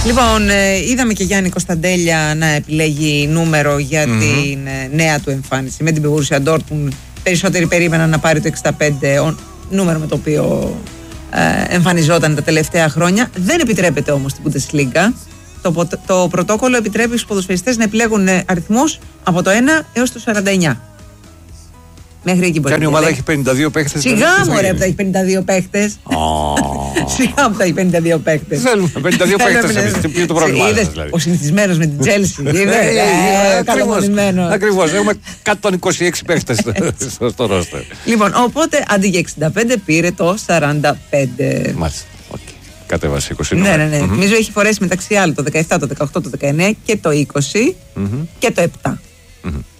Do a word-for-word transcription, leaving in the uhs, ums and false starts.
Λοιπόν, ε, είδαμε και Γιάννη Κωνσταντέλια να επιλέγει νούμερο για mm-hmm. την ε, νέα του εμφάνιση με την Borussia Dortmund. Περισσότεροι περίμεναν να πάρει το εξήντα πέντε, ο, νούμερο με το οποίο ε, εμφανιζόταν τα τελευταία χρόνια. Δεν επιτρέπεται όμως στην Bundesliga. Το, το πρωτόκολλο επιτρέπει στους ποδοσφαιριστές να επιλέγουν αριθμούς από το ένα έως το σαράντα εννιά. Μέχρι εκεί μπορεί. Κάνει η ομάδα έχει πενήντα δύο παίχτες. Σιγά μωρέ που θα έχει πενήντα δύο παίχτες. Σιγά που θα έχει πενήντα δύο παίχτες. Θέλουμε πενήντα δύο παίχτες. Τι είναι το πρόβλημα. Ο συνηθισμένος με την Chelsea. Ακριβώς. Έχουμε εκατόν είκοσι έξι παίχτες στο ρόστερ. Λοιπόν, οπότε αντί για εξήντα πέντε πήρε το σαράντα πέντε. Μάλιστα. Κατέβασε είκοσι. Ναι, ναι, ναι. Mm-hmm. Νομίζω έχει φορέσει μεταξύ άλλων το δεκαεπτά, το δεκαοκτώ, το δεκαεννιά και το είκοσι mm-hmm. και το επτά. Mm-hmm.